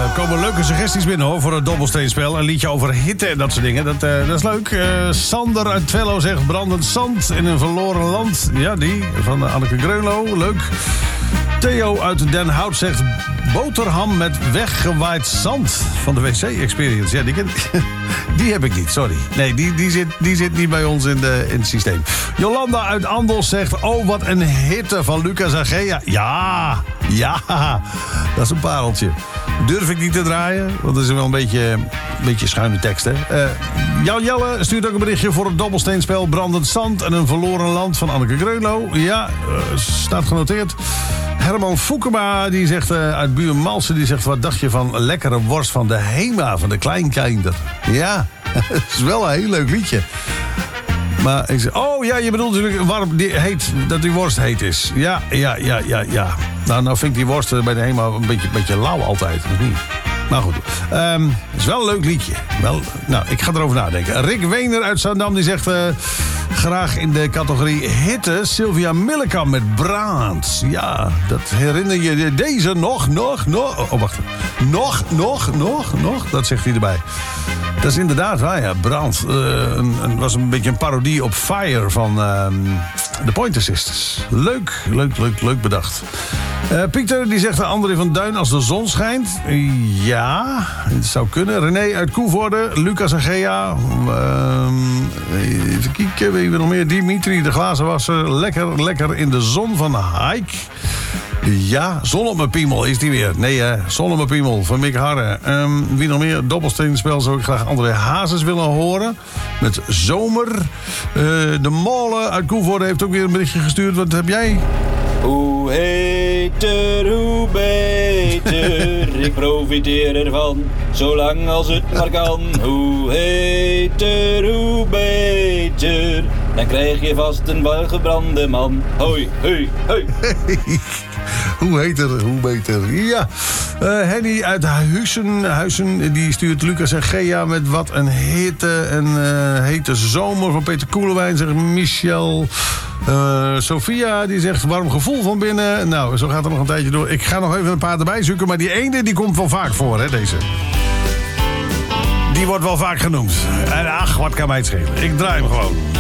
komen leuke suggesties binnen hoor, voor het dobbelsteenspel. Een liedje over hitte en dat soort dingen. Dat is leuk. Sander uit Twello zegt brandend zand in een verloren land. Ja, die van Anneke Greunlo. Leuk. Theo uit Den Hout zegt boterham met weggewaaid zand van de WC Experience. Ja, die heb ik niet, sorry. Nee, die zit niet bij ons in het systeem. Jolanda uit Andos zegt, oh, wat een hitte van Lucas en Gea. Ja, dat is een pareltje. Durf ik niet te draaien, want dat is wel een beetje schuine tekst, hè. Jan Jelle stuurt ook een berichtje voor het dobbelsteenspel Brandend Zand en een verloren land van Anneke Greunlo. Ja, staat genoteerd. Herman Foukema, die zegt uit Buurmalsen, die zegt, wat dacht je van lekkere worst van de Hema, van de Kleinkinder? Ja, dat is wel een heel leuk liedje. Maar ik zeg, oh ja, je bedoelt natuurlijk dat die worst heet is. Ja. Nou vind ik die worst bij de Hema een beetje lauw altijd, of niet? Maar goed, het is wel een leuk liedje. Ik ga erover nadenken. Rick Wener uit Zandam, die zegt graag in de categorie hitte Sylvia Millekam met Brand. Ja, dat herinner je deze nog. Oh, wacht. Nog, dat zegt hij erbij. Dat is inderdaad waar, ja. Brand. Was een beetje een parodie op Fire van de Pointer Sisters. Leuk bedacht. Pieter, die zegt André van Duin als de zon schijnt. Ja, het zou kunnen. René uit Koevoorde, Lucas en Gea. Even kijken, wie we nog meer? Dimitri, de glazenwasser. Lekker in de zon van Haik. Ja, zon op mijn piemel is die weer. Nee, zon op mijn piemel van Mick Harre. Wie nog meer? Dobbelsteenspel zou ik graag André Hazes willen horen. Met Zomer. De Molen uit Koevoorde heeft ook weer een berichtje gestuurd. Wat heb jij? Hoe heter, hoe beter, ik profiteer ervan, zolang als het maar kan. Hoe heter, hoe beter, dan krijg je vast een welgebrande man. Hoi, hoi, hoi. Hoe heter, hoe beter. Ja. Henny uit Huizen, die stuurt Lucas en Gea met wat een hitte en hete zomer van Peter Koelewijn, zegt Michel. Sophia, die zegt warm gevoel van binnen. Nou, zo gaat het nog een tijdje door. Ik ga nog even een paar erbij zoeken, maar die ene die komt wel vaak voor, hè, deze. Die wordt wel vaak genoemd. En ach, wat kan mij het schelen. Ik draai hem gewoon.